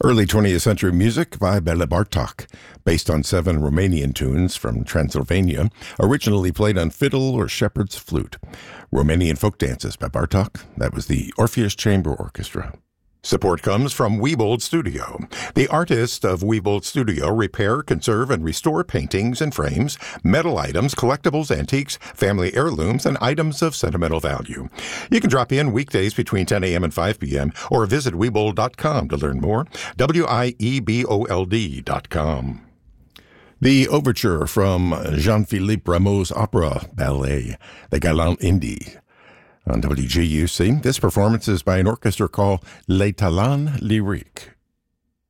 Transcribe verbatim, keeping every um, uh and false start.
Early twentieth century music by Bela Bartok, based on seven Romanian tunes from Transylvania, originally played on fiddle or shepherd's flute. Romanian folk dances by Bartok, that was the Orpheus Chamber Orchestra. Support comes from Wiebold Studio. The artists of Wiebold Studio repair, conserve, and restore paintings and frames, metal items, collectibles, antiques, family heirlooms, and items of sentimental value. You can drop in weekdays between ten a.m. and five p.m. or visit Wiebold dot com to learn more. W I E B O L D dot com. The overture from Jean-Philippe Rameau's opera ballet, The Galant Indie. On W G U C, this performance is by an orchestra called Les Talents Lyriques.